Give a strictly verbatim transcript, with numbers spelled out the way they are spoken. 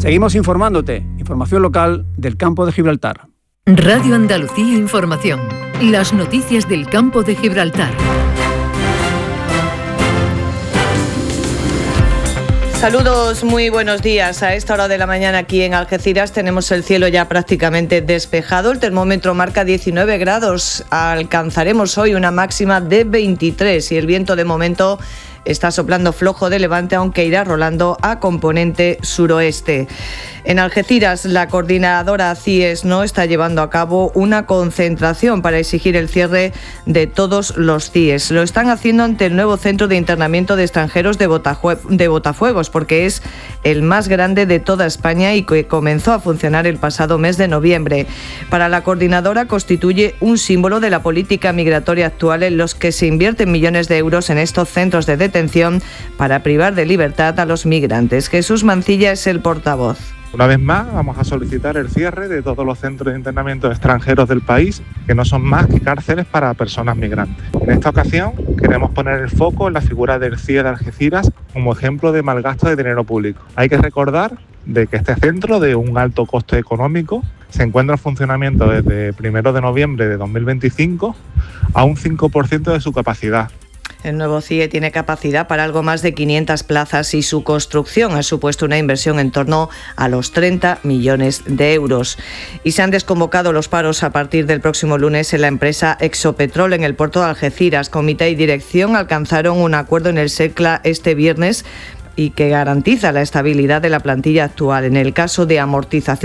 Seguimos informándote. Información local del campo de Gibraltar. Radio Andalucía Información. Las noticias del campo de Gibraltar. Saludos, muy buenos días. A esta hora de la mañana aquí en Algeciras tenemos el cielo ya prácticamente despejado. El termómetro marca diecinueve grados. Alcanzaremos hoy una máxima de veintitrés y el viento de momento está soplando flojo de levante, aunque irá rolando a componente suroeste. En Algeciras, la coordinadora C I E S no está llevando a cabo una concentración para exigir el cierre de todos los C I E S. Lo están haciendo ante el nuevo centro de internamiento de extranjeros de, Botajue- de Botafuegos, porque es el más grande de toda España y que comenzó a funcionar el pasado mes de noviembre. Para la coordinadora constituye un símbolo de la política migratoria actual, en los que se invierten millones de euros en estos centros de detención para privar de libertad a los migrantes. Jesús Mancilla es el portavoz. Una vez más, vamos a solicitar el cierre de todos los centros de internamiento extranjeros del país, que no son más que cárceles para personas migrantes. En esta ocasión, queremos poner el foco en la figura del C I E de Algeciras como ejemplo de mal gasto de dinero público. Hay que recordar de que este centro, de un alto coste económico, se encuentra en funcionamiento desde primero de noviembre de dos mil veinticinco a un cinco por ciento de su capacidad. El nuevo C I E tiene capacidad para algo más de quinientas plazas y su construcción ha supuesto una inversión en torno a los treinta millones de euros. Y se han desconvocado los paros a partir del próximo lunes en la empresa Exopetrol en el puerto de Algeciras. Comité y dirección alcanzaron un acuerdo en el SECLA este viernes y que garantiza la estabilidad de la plantilla actual. En el caso de amortización